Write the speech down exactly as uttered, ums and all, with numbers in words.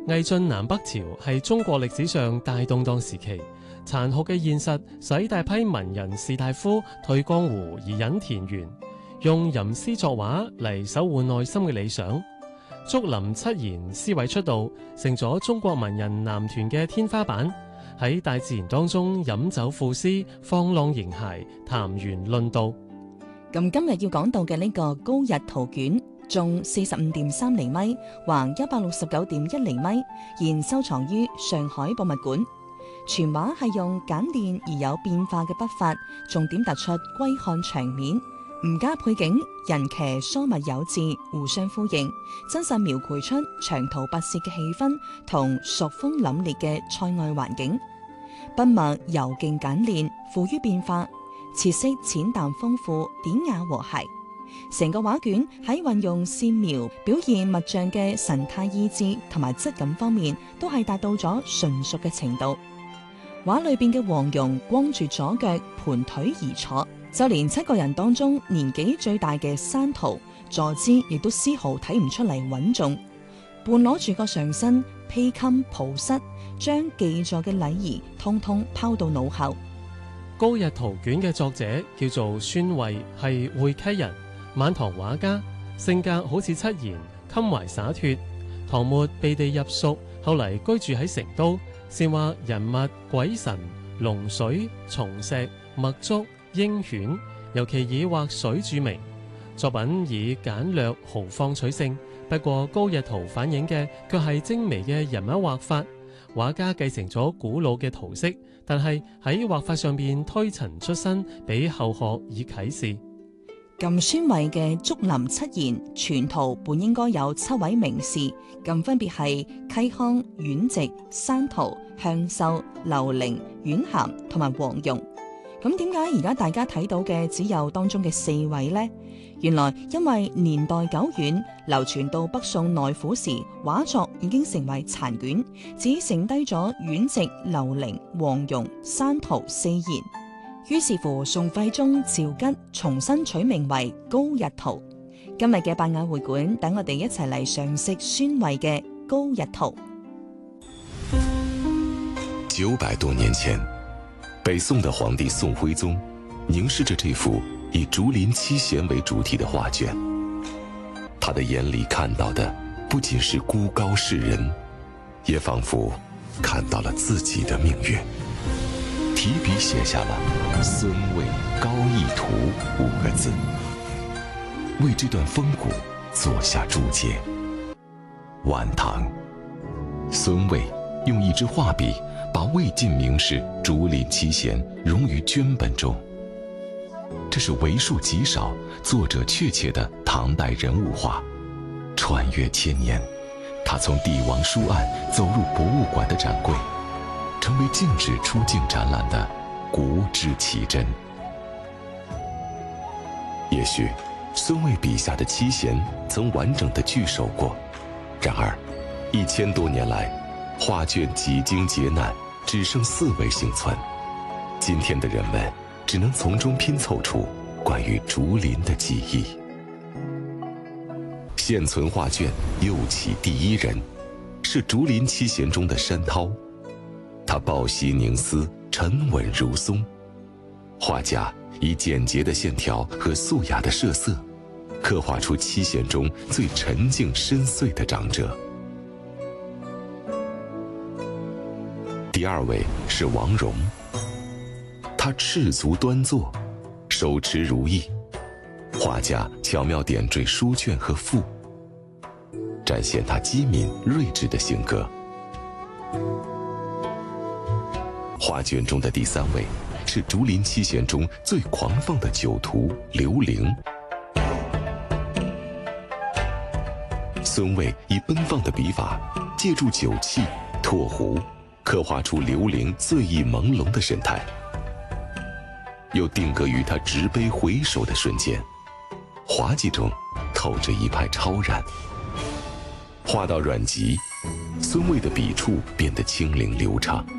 魏晉南北朝係中國歷史上大動盪時期，殘酷嘅現實使大批文人士大夫退江湖而隱田園，用吟詩作畫嚟守護內心嘅理想。竹林七賢詩卉出道，成咗中國文人男團嘅天花板。喺大自然當中飲酒賦詩，放浪形骸，談玄論道。 咁今日要講到嘅呢個高逸圖卷，重四十五點三厘米，橫一百六十九點一厘米，現收藏於上海博物館。全畫係用簡練而有變化嘅筆法，重點突出歸漢場面，唔加配景，人騎疏密有致，互相呼應，真實描繪出長途跋涉嘅氣氛同蜀風凜冽嘅塞外環境。筆墨柔勁簡練，富於變化，設色淺淡豐富，典雅和諧。成個畫卷喺運用線描、表現物象嘅神態意志同埋質感方面，都係達到咗純熟嘅程度。畫裏邊嘅黃蓉光住左腳盤腿而坐，就連七個人當中年紀最大嘅山徒坐姿亦都絲毫睇唔出嚟穩重，半攞住個上身披襟抱膝，將記載嘅禮儀通通拋到腦後。 高逸圖卷嘅作者叫做孫蔚，係會稽人，晚唐畫家，性格好似七賢，襟懷灑脫。唐末避地入蜀，後嚟居住喺成都，擅畫人物、鬼神、龍水、松石、墨竹、鷹犬，尤其以畫水著名。作品以簡略豪放取勝，不過高逸圖反映嘅卻係精微嘅人物畫法。畫家繼承咗古老嘅圖式，但係喺畫法上邊推陳出新，俾後學以啟示。 咁孫蔚嘅竹林七賢全圖本應該有七位名士，咁分別係嵇康、阮籍、山圖、向秀、劉伶、阮咸同埋黃蓉。咁點解而家大家睇到嘅只有當中嘅四位呢？原來因為年代久遠，流傳到北宋內府時，畫作已經成為殘卷，只剩低咗阮籍、劉伶、黃蓉、山圖四賢。於是乎，宋徽宗趙佶重新取名為高逸圖。今日嘅百雅會館，等我哋一齊嚟賞識孫蔚嘅高逸圖。 九百多年前，北宋的皇帝宋徽宗凝視着這幅以竹林七賢為主題的畫卷，他的眼裏看到的不僅是孤高世人，也仿佛看到了自己的命運。提筆寫下了孫蔚高逸圖五個字，為這段風骨做下注解。晚唐，孫蔚用一支畫筆把魏晉名士竹林七賢融於絹本中，這是為數極少、作者確切的唐代人物畫。穿越千年，他從帝王書案走入博物館的展櫃，成為禁止出境展覽的國之奇珍。也許孫蔚筆下的七賢曾完整的聚首過，然而一千多年來，畫卷幾經劫難，只剩四位幸存。今天的人們只能從中拼湊出關於竹林的記憶。現存畫卷又起第一人是竹林七賢中的山濤，他抱膝凝思，沉穩如松。畫家以簡潔的線條和素雅的設色，刻畫出七賢中最沉靜深邃的長者。第二位是王戎，他赤足端坐，手持如意，畫家巧妙點綴書卷和賦，展現他機敏睿智的性格。畫卷中的第三位是竹林七賢中最狂放的酒徒劉伶。孫蔚以奔放的筆法，借助酒氣、唾壺，刻畫出劉伶醉意朦朧的神態，又定格於他執杯回首的瞬間，滑稽中透着一派超然。畫到阮籍，孫蔚的筆觸變得輕靈流暢。